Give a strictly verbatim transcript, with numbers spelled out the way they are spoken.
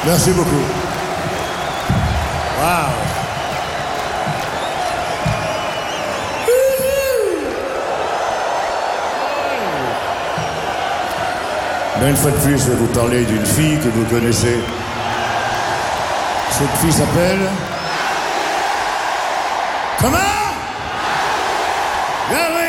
Merci beaucoup. Waouh. Mais une fois de plus, je vais vous parler d'une fille que vous connaissez. Cette fille s'appelle... Comment? Gary!